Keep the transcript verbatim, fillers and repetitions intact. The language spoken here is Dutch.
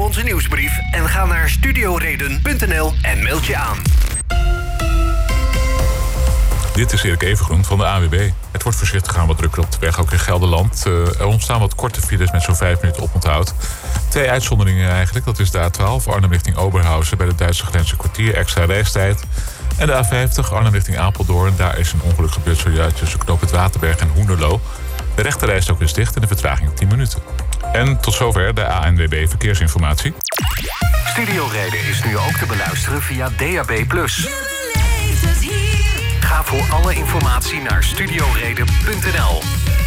onze nieuwsbrief en ga naar studioreden punt n l en meld je aan. Dit is Erik Evengroen van de A W B. Het wordt voorzichtig aan wat drukker op de weg, ook in Gelderland. Uh, er ontstaan wat korte files met zo'n vijf minuten oponthoud. Twee uitzonderingen eigenlijk. Dat is de A twaalf Arnhem richting Oberhausen bij de Duitse grens een kwartier extra reistijd. En de A vijftig Arnhem richting Apeldoorn. Daar is een ongeluk gebeurd zojuist tussen Knoop het Waterberg en Hoenderloo. De rechterrijstrook is dicht en de vertraging tien minuten. En tot zover de A N W B Verkeersinformatie. Studioreden is nu ook te beluisteren via D A B plus. Ga voor alle informatie naar studioreden punt n l.